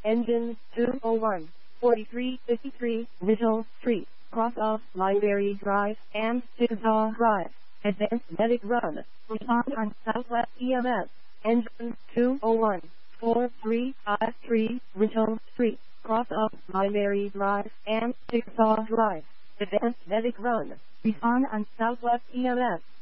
Engine 201, 4353, Rizal Street, cross of Library Drive and Chickasaw Drive. Advanced medic run. Respond on Southwest EMS. Engine 201, 4353, Rizal Street, cross of Library Drive and Chickasaw Drive. Advanced medic run. Respond on Southwest EMS.